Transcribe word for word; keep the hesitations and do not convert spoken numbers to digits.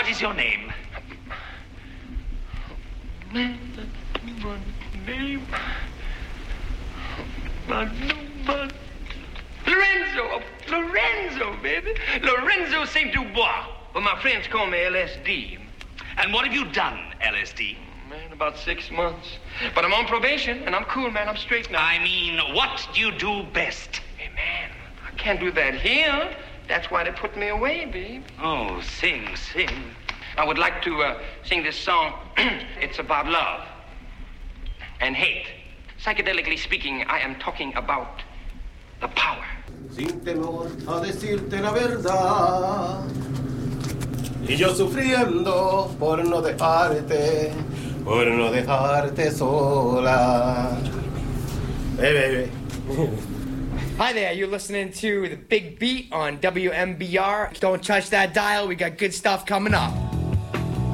what is your name? Man, my name. My, my, Lorenzo. Lorenzo, baby. Lorenzo Saint Dubois. But my friends call me L S D. And what have you done, L S D? Man, about six months. But I'm on probation, and I'm cool, man. I'm straight now. I mean, what do you do best? Hey, man, I can't do that here. That's why they put me away, babe. Oh, sing, sing. I would like to uh, sing this song. It's about love and hate. Psychedelically speaking, I am talking about the power. Sin temor a decirte la verdad. Y yo sufriendo por no dejarte, por no dejarte sola. Hey, baby. Hi there, you're listening to The Big Beat on W M B R. Don't touch that dial, we got good stuff coming up.